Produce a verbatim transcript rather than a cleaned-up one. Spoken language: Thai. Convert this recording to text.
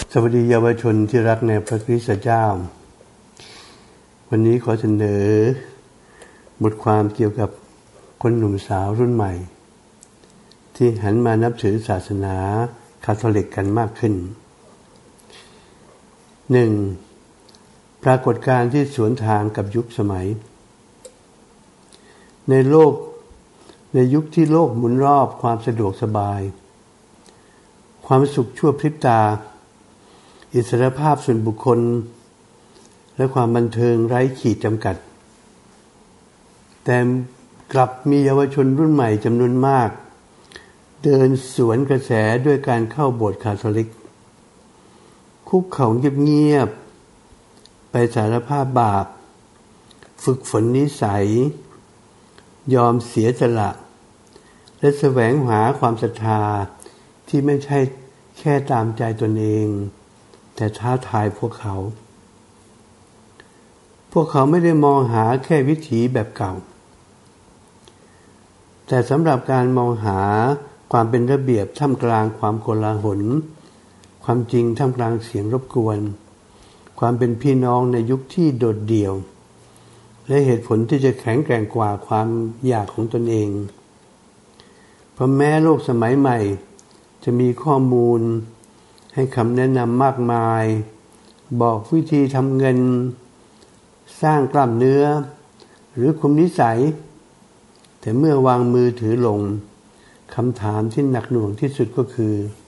สวัสดีเยาวชนที่รักในพระคริสต์เจ้าวันนี้ขอเสนอบทความเกี่ยวกับคนหนุ่มสาวรุ่นใหม่ที่หันมานับถือศาสนาคาทอลิกกันมากขึ้น หนึ่ง. ปรากฏการณ์ที่สวนทางกับยุคสมัยในโลกในยุคที่โลกหมุนรอบความสะดวกสบายความสุขชั่วพริบตาอิสรภาพส่วนบุคคลและความบันเทิงไร้ขีดจำกัดแต่กลับมีเยาวชนรุ่นใหม่จำนวนมากเดินสวนกระแสด้วยการเข้าโบสถ์คาทอลิกคุกเข่าเงียบๆไปสารภาพบาปฝึกฝนนิสัยยอมเสียสละและแสวงหาความศรัทธาที่ไม่ใช่แค่ตามใจตนเองแต่ท้าทายพวกเขาพวกเขาไม่ได้มองหาแค่วิถีแบบเก่าแต่สำหรับการมองหาความเป็นระเบียบท่ามกลางความโกลาหลความจริงท่ามกลางเสียงรบกวนความเป็นพี่น้องในยุคที่โดดเดี่ยวและเหตุผลที่จะแข็งแกร่งกว่าความอยากของตนเองเพราะแม้โลกสมัยใหม่จะมีข้อมูลให้คำแนะนำมากมายบอกวิธีทำเงินสร้างกล้ามเนื้อหรือคุมนิสัยแต่เมื่อวางมือถือลงคำถามที่หนักหน่วงที่สุดก็คือ